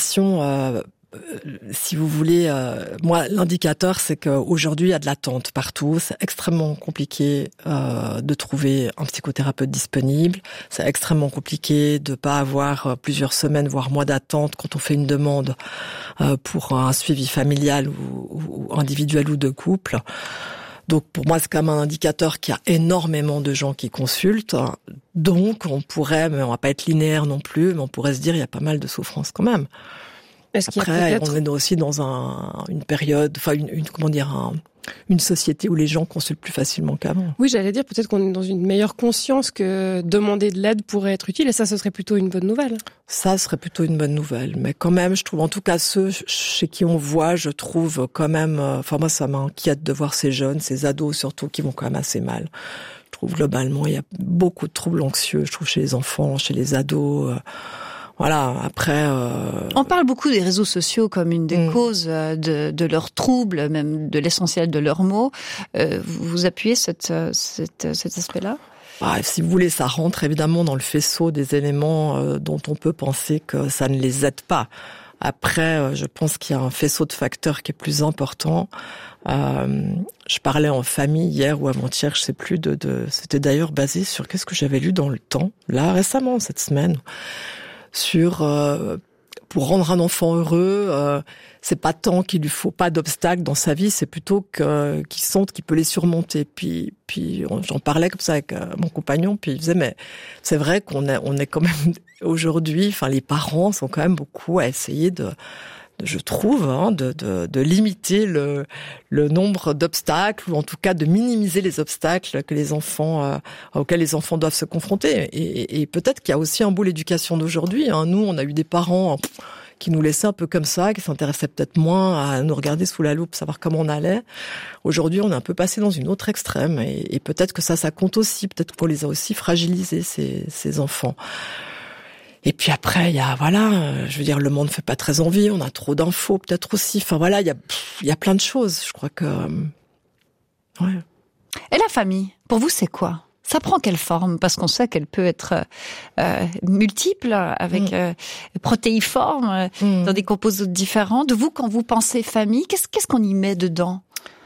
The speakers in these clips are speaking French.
situation, si vous voulez, moi, l'indicateur, c'est qu'aujourd'hui, il y a de l'attente partout. C'est extrêmement compliqué de trouver un psychothérapeute disponible. C'est extrêmement compliqué de pas avoir plusieurs semaines, voire mois d'attente quand on fait une demande pour un suivi familial ou individuel ou de couple. Donc, pour moi, c'est quand même un indicateur qu'il y a énormément de gens qui consultent. Donc, on pourrait, mais on va pas être linéaire non plus, mais on pourrait se dire, il y a pas mal de souffrance quand même. Après, on est aussi dans une période, enfin une société où les gens consultent plus facilement qu'avant. Oui, j'allais dire peut-être qu'on est dans une meilleure conscience que demander de l'aide pourrait être utile, et ça, ce serait plutôt une bonne nouvelle. Ça serait plutôt une bonne nouvelle, mais quand même, je trouve, en tout cas ceux chez qui on voit, je trouve quand même, enfin moi ça m'inquiète de voir ces jeunes, ces ados surtout, qui vont quand même assez mal. Je trouve globalement, il y a beaucoup de troubles anxieux, je trouve, chez les enfants, chez les ados. Voilà, après... On parle beaucoup des réseaux sociaux comme une des causes de leurs troubles, même de l'essentiel de leurs maux. Vous appuyez cet aspect-là ? Si vous voulez, ça rentre évidemment dans le faisceau des éléments dont on peut penser que ça ne les aide pas. Après, je pense qu'il y a un faisceau de facteurs qui est plus important. Je parlais en famille hier ou avant-hier, je sais plus, c'était d'ailleurs basé sur qu'est-ce que j'avais lu dans Le Temps, là récemment, cette semaine, sur pour rendre un enfant heureux, c'est pas tant qu'il lui faut pas d'obstacles dans sa vie, c'est plutôt qu'il sente qu'il peut les surmonter. Puis j'en parlais comme ça avec mon compagnon, puis il disait mais c'est vrai qu'on est quand même aujourd'hui, enfin les parents sont quand même beaucoup à essayer je trouve, de limiter le nombre d'obstacles, ou en tout cas de minimiser les obstacles que les enfants, auxquels les enfants doivent se confronter. Et peut-être qu'il y a aussi un bout l'éducation d'aujourd'hui. Nous, on a eu des parents qui nous laissaient un peu comme ça, qui s'intéressaient peut-être moins à nous regarder sous la loupe, savoir comment on allait. Aujourd'hui, on est un peu passé dans une autre extrême, et peut-être que ça compte aussi, peut-être qu'on les a aussi fragilisés, ces enfants. Et puis après, il y a, je veux dire, le monde fait pas très envie, on a trop d'infos, peut-être aussi. Enfin voilà, il y a plein de choses, je crois que, ouais. Et la famille, pour vous, c'est quoi ? Ça prend quelle forme ? Parce qu'on sait qu'elle peut être multiple, avec protéiforme, dans des composantes différentes. Vous, quand vous pensez famille, qu'est-ce qu'on y met dedans ?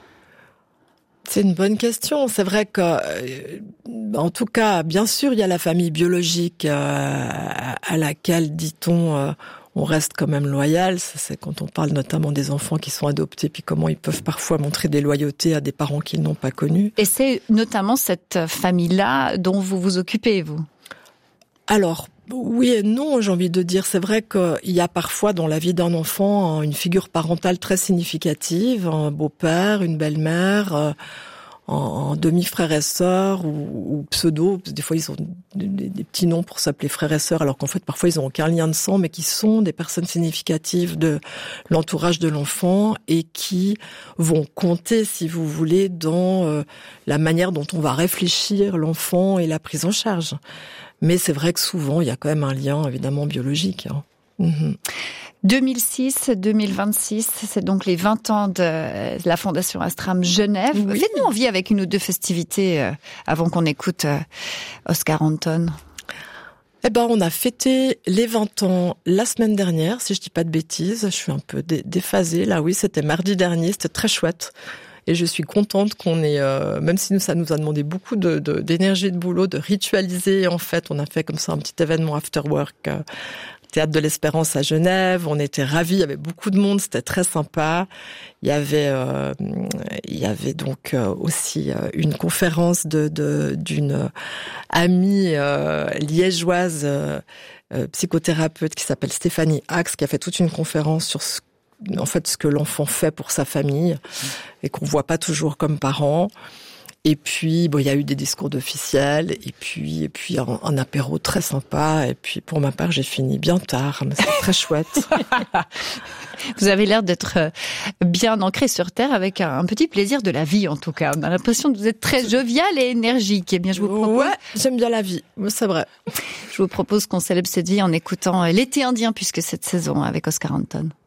C'est une bonne question. C'est vrai que, en tout cas, bien sûr, il y a la famille biologique à laquelle, dit-on, on reste quand même loyal. C'est quand on parle notamment des enfants qui sont adoptés, puis comment ils peuvent parfois montrer des loyautés à des parents qu'ils n'ont pas connus. Et c'est notamment cette famille-là dont vous vous occupez, vous ? Alors, oui et non, j'ai envie de dire. C'est vrai qu'il y a parfois dans la vie d'un enfant une figure parentale très significative, un beau-père, une belle-mère, en demi-frères et sœurs ou pseudo. Des fois, ils ont des petits noms pour s'appeler frères et sœurs, alors qu'en fait, parfois, ils n'ont aucun lien de sang, mais qui sont des personnes significatives de l'entourage de l'enfant et qui vont compter, si vous voulez, dans la manière dont on va réfléchir l'enfant et la prise en charge. Mais c'est vrai que souvent, il y a quand même un lien, évidemment, biologique. 2006-2026, c'est donc les 20 ans de la Fondation Astram Genève. Oui. Faites-nous envie avec une ou deux festivités avant qu'on écoute Oscar Anton. On a fêté les 20 ans la semaine dernière, si je dis pas de bêtises. Je suis un peu déphasée. Là, oui, c'était mardi dernier, c'était très chouette. Et je suis contente qu'on ait, même si ça nous a demandé beaucoup d'énergie et de boulot, de ritualiser. En fait, on a fait comme ça un petit événement after work, Théâtre de l'Espérance à Genève. On était ravis, il y avait beaucoup de monde, c'était très sympa. Il y avait donc aussi une conférence d'une amie liégeoise psychothérapeute qui s'appelle Stéphanie Axe, qui a fait toute une conférence sur ce que l'enfant fait pour sa famille et qu'on voit pas toujours comme parent. Et puis, il y a eu des discours d'officiels et puis un apéro très sympa. Et puis, pour ma part, j'ai fini bien tard, mais c'est très chouette. Vous avez l'air d'être bien ancré sur terre avec un petit plaisir de la vie, en tout cas. On a l'impression que vous êtes très jovial et énergique. Eh bien, je vous propose... Ouais, j'aime bien la vie, c'est vrai. Je vous propose qu'on célèbre cette vie en écoutant L'été indien, puisque cette saison avec Oscar Anton.